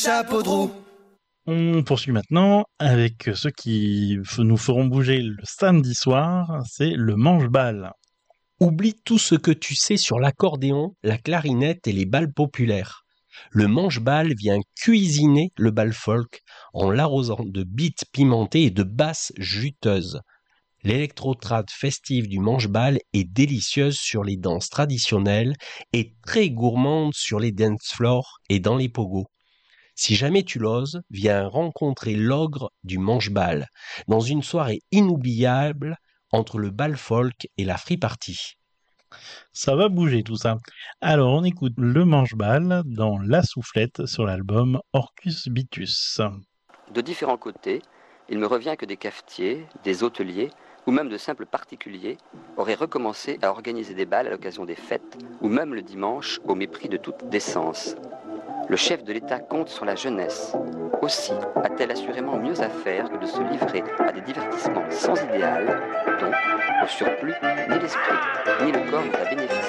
Chapeau de roue. On poursuit maintenant avec ceux qui nous feront bouger le samedi soir, c'est le manche-balle. Oublie tout ce que tu sais sur l'accordéon, la clarinette et les balles populaires. Le manche-balle vient cuisiner le bal folk en l'arrosant de beats pimentés et de basses juteuses. L'électrotrad festive du manche-balle est délicieuse sur les danses traditionnelles et très gourmande sur les dance floors et dans les pogos. Si jamais tu l'oses, viens rencontrer l'ogre du manche-balle dans une soirée inoubliable entre le bal folk et la free party. Ça va bouger tout ça. Alors on écoute le manche-balle dans La Soufflette sur l'album Orcus Bitus. De différents côtés, il me revient que des cafetiers, des hôteliers ou même de simples particuliers auraient recommencé à organiser des bals à l'occasion des fêtes ou même le dimanche au mépris de toute décence. Le chef de l'État compte sur la jeunesse. Aussi a-t-elle assurément mieux à faire que de se livrer à des divertissements sans idéal, dont, au surplus, ni l'esprit, ni le corps n'ont à bénéficier.